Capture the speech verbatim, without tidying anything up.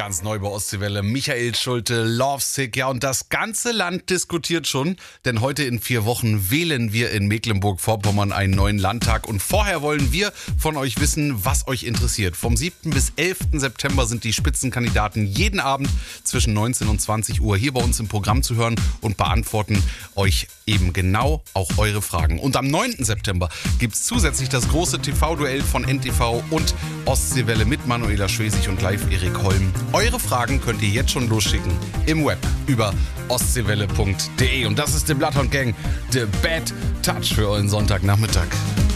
Ganz neu bei Ostseewelle, Michael Schulte, Lovesick. Ja, und das ganze Land diskutiert schon, denn heute in vier Wochen wählen wir in Mecklenburg-Vorpommern einen neuen Landtag. Und vorher wollen wir von euch wissen, was euch interessiert. Vom siebten bis elften September sind die Spitzenkandidaten jeden Abend zwischen neunzehn und zwanzig Uhr hier bei uns im Programm zu hören und beantworten euch eben genau auch eure Fragen. Und am neunten September gibt es zusätzlich das große T V-Duell von N T V und Ostseewelle mit Manuela Schwesig und live Erik Holm. Eure Fragen könnt ihr jetzt schon losschicken im Web über ostseewelle punkt de. Und das ist die Bloodhound Gang, The Bad Touch für euren Sonntagnachmittag.